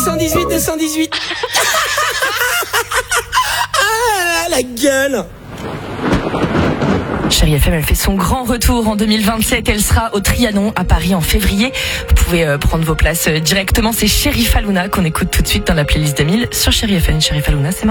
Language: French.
218, 218. Ah, la gueule. Chérie FM, elle fait son grand retour en 2027. Elle sera au Trianon à Paris en février. Vous pouvez prendre vos places directement. C'est Chéri Fallouna qu'on écoute tout de suite dans la playlist 2000 sur Chéri FM. Chéri Fallouna, c'est